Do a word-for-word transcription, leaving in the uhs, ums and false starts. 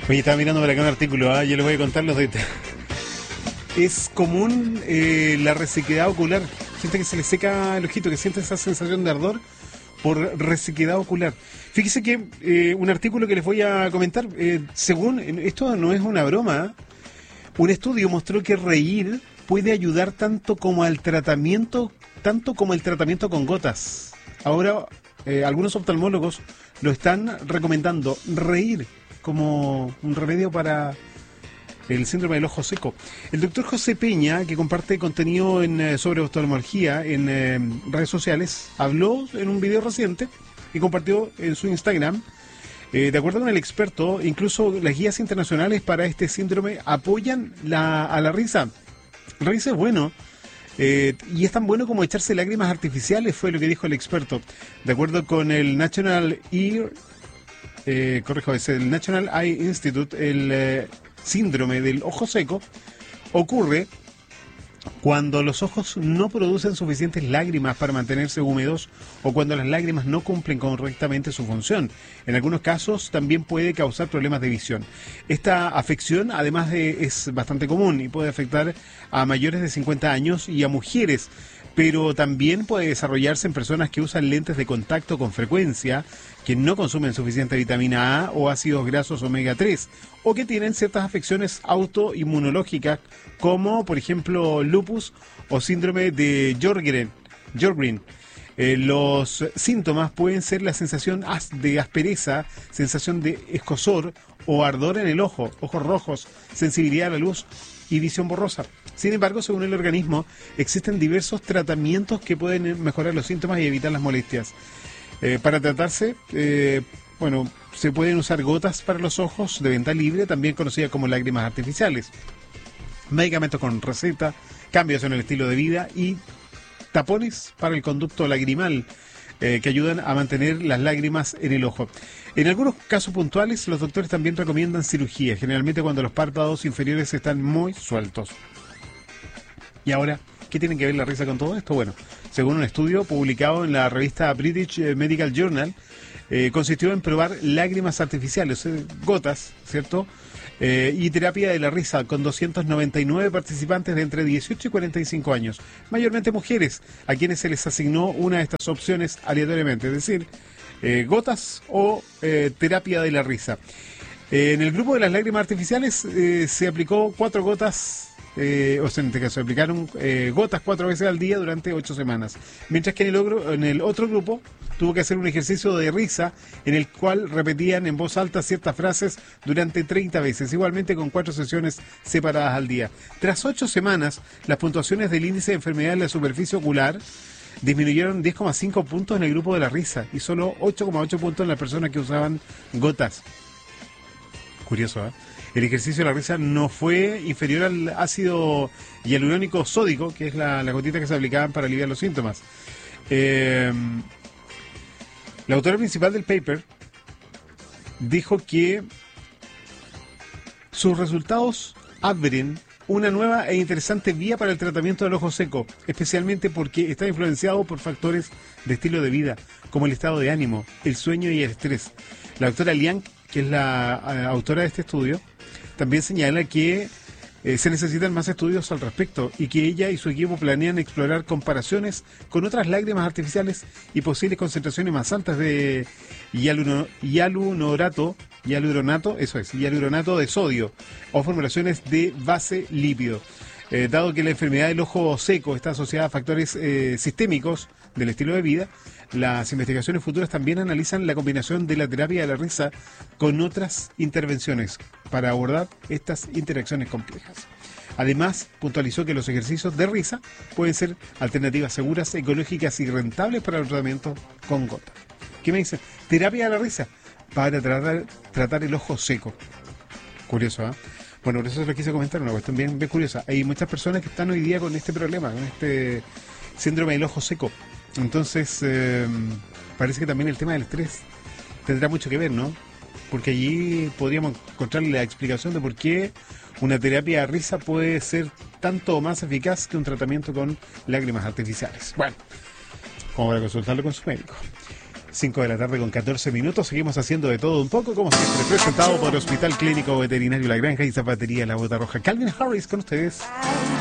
Oye, estaba mirando por acá un artículo, ¿ah? Yo les voy a contar los detalles. Es común eh, la resequedad ocular. Gente que se le seca el ojito, que siente esa sensación de ardor por resequedad ocular. Fíjese que eh, un artículo que les voy a comentar, eh, según, esto no es una broma, ¿eh? Un estudio mostró que reír puede ayudar tanto como al tratamiento, tanto como el tratamiento con gotas. Ahora, eh, algunos oftalmólogos lo están recomendando, reír como un remedio para el síndrome del ojo seco. El doctor José Peña, que comparte contenido en, sobre oftalmología en eh, redes sociales, habló en un video reciente y compartió en su Instagram. Eh, de acuerdo con el experto, incluso las guías internacionales para este síndrome apoyan la, a la risa. La risa es bueno, eh, y es tan bueno como echarse lágrimas artificiales, fue lo que dijo el experto. De acuerdo con el National Ear, eh, corrijo, es el National Eye Institute, el eh, síndrome del ojo seco ocurre cuando los ojos no producen suficientes lágrimas para mantenerse húmedos o cuando las lágrimas no cumplen correctamente su función. En algunos casos también puede causar problemas de visión. Esta afección además de, es bastante común y puede afectar a mayores de cincuenta años y a mujeres, pero también puede desarrollarse en personas que usan lentes de contacto con frecuencia, que no consumen suficiente vitamina A o ácidos grasos omega tres, o que tienen ciertas afecciones autoinmunológicas, como por ejemplo lupus o síndrome de Sjögren. Sjögren. Eh, los síntomas pueden ser la sensación de aspereza, sensación de escozor o ardor en el ojo, ojos rojos, sensibilidad a la luz y visión borrosa. Sin embargo, según el organismo, existen diversos tratamientos que pueden mejorar los síntomas y evitar las molestias. Eh, para tratarse, eh, bueno, se pueden usar gotas para los ojos de venta libre, también conocidas como lágrimas artificiales, medicamentos con receta, cambios en el estilo de vida y tapones para el conducto lagrimal, eh, que ayudan a mantener las lágrimas en el ojo. En algunos casos puntuales, los doctores también recomiendan cirugía, generalmente cuando los párpados inferiores están muy sueltos. Y ahora, ¿qué tiene que ver la risa con todo esto? Bueno, según un estudio publicado en la revista British Medical Journal, eh, consistió en probar lágrimas artificiales, eh, gotas, ¿cierto? Eh, y terapia de la risa con doscientos noventa y nueve participantes de entre dieciocho y cuarenta y cinco años, mayormente mujeres, a quienes se les asignó una de estas opciones aleatoriamente, es decir, eh, gotas o eh, terapia de la risa. Eh, en el grupo de las lágrimas artificiales eh, se aplicó cuatro gotas. Eh, o sea, en este caso, aplicaron eh, gotas cuatro veces al día durante ocho semanas. Mientras que en el, ogro, en el otro grupo tuvo que hacer un ejercicio de risa en el cual repetían en voz alta ciertas frases durante treinta veces, igualmente con cuatro sesiones separadas al día. Tras ocho semanas, las puntuaciones del índice de enfermedad de la superficie ocular disminuyeron diez coma cinco puntos en el grupo de la risa y solo ocho coma ocho puntos en las personas que usaban gotas. Curioso, ¿eh? El ejercicio de la risa no fue inferior al ácido hialurónico sódico, que es la, la gotita que se aplicaban para aliviar los síntomas. Eh, la autora principal del paper dijo que sus resultados abren una nueva e interesante vía para el tratamiento del ojo seco, especialmente porque está influenciado por factores de estilo de vida, como el estado de ánimo, el sueño y el estrés. La doctora Liang, que es la uh, autora de este estudio, también señala que eh, se necesitan más estudios al respecto y que ella y su equipo planean explorar comparaciones con otras lágrimas artificiales y posibles concentraciones más altas de hialuno, hialuronato, hialuronato, eso es, hialuronato de sodio o formulaciones de base lípido. Eh, dado que la enfermedad del ojo seco está asociada a factores eh, sistémicos del estilo de vida, las investigaciones futuras también analizan la combinación de la terapia de la risa con otras intervenciones para abordar estas interacciones complejas. Además, puntualizó que los ejercicios de risa pueden ser alternativas seguras, ecológicas y rentables para el tratamiento con gotas. ¿Qué me dicen? Terapia de la risa para tratar, tratar el ojo seco. Curioso, ¿eh? Bueno, por eso les quise comentar una cuestión bien, bien curiosa. Hay muchas personas que están hoy día con este problema, con este síndrome del ojo seco. Entonces, eh, parece que también el tema del estrés tendrá mucho que ver, ¿no? Porque allí podríamos encontrar la explicación de por qué una terapia de risa puede ser tanto o más eficaz que un tratamiento con lágrimas artificiales. Bueno, como para consultarlo con su médico. cinco de la tarde con catorce minutos. Seguimos haciendo de todo un poco, como siempre, presentado por Hospital Clínico Veterinario La Granja y Zapatería La Bota Roja. Calvin Harris con ustedes.